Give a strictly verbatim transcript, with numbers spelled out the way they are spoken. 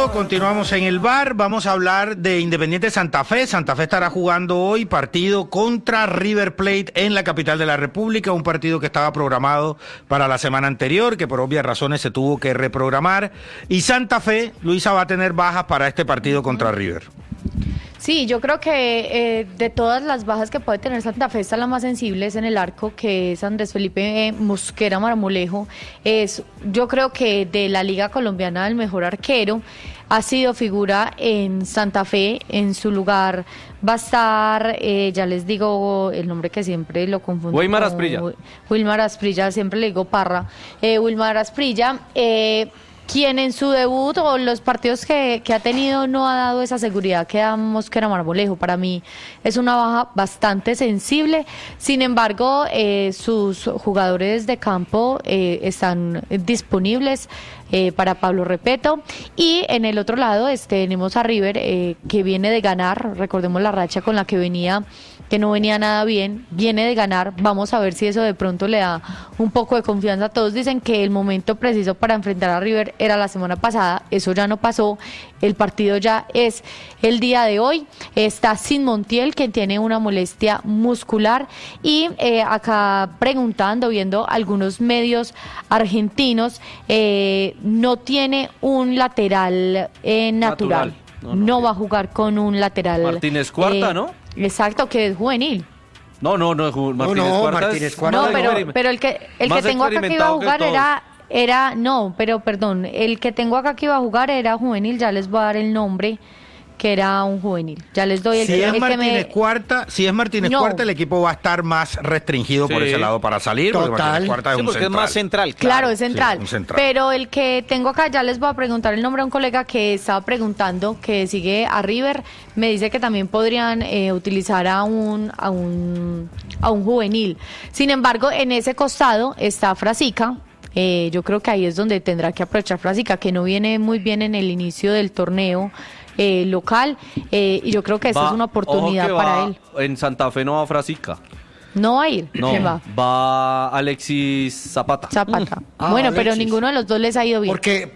regreso, continuamos en el bar, vamos a hablar de Independiente Santa Fe. Santa Fe estará jugando hoy partido contra River Plate en la capital de la República, un partido que estaba programado para la semana anterior, que por obvias razones se tuvo que reprogramar. Y Santa Fe, Luisa, va a tener bajas para este partido contra River. Sí, yo creo que eh, de todas las bajas que puede tener Santa Fe, esta la más sensible es en el arco, que es Andrés Felipe Mosquera Marmolejo. Es, yo creo que de la Liga Colombiana el mejor arquero, ha sido figura en Santa Fe. En su lugar va a estar, eh, ya les digo el nombre que siempre lo confundo. Wilmar Asprilla. Wilmar Asprilla, siempre le digo Parra. Eh, Wilmar Asprilla, eh, quien en su debut o los partidos que, que ha tenido no ha dado esa seguridad que da Mosquera Marmolejo. Para mí es una baja bastante sensible. Sin embargo, eh, sus jugadores de campo eh, están disponibles eh, para Pablo Repeto. Y en el otro lado este, tenemos a River, eh, que viene de ganar. Recordemos la racha con la que venía, que no venía nada bien, viene de ganar. Vamos a ver si eso de pronto le da un poco de confianza. Todos dicen que el momento preciso para enfrentar a River era la semana pasada, eso ya no pasó, el partido ya es el día de hoy. Está sin Montiel, quien tiene una molestia muscular, y eh, acá preguntando, viendo algunos medios argentinos, eh, no tiene un lateral eh, natural, natural. No, no, no va a jugar con un lateral. Martínez Cuarta, eh, ¿no? Exacto, que es juvenil. No, no, no es Martínez no, no, Cuarta. Martínez Es... Cuarta. No, pero, pero el que el que tengo acá que iba a jugar era, era, no, pero perdón, el que tengo acá que iba a jugar era juvenil, ya les voy a dar el nombre, que era un juvenil. Ya les doy el, si el, es el Martínez que me... Cuarta, si es Martínez no. Cuarta, el equipo va a estar más restringido sí. por ese lado para salir. Total. Porque Martínez Cuarta es sí, un porque central. es más central. Claro, claro es central. Sí, central. Pero el que tengo acá, ya les voy a preguntar el nombre a un colega que estaba preguntando, que sigue a River, me dice que también podrían eh, utilizar a un, a un a un juvenil. Sin embargo, en ese costado está Frasica. Eh, yo creo que ahí es donde tendrá que aprovechar Frasica, que no viene muy bien en el inicio del torneo eh, local, eh, y yo creo que esta va, es una oportunidad ojo que para va, él. En Santa Fe no va Frasica. ¿No va a ir? No, ¿Quién va? va Alexis Zapata. Zapata. Ah, bueno, Alexis. pero ninguno de los dos les ha ido bien. Porque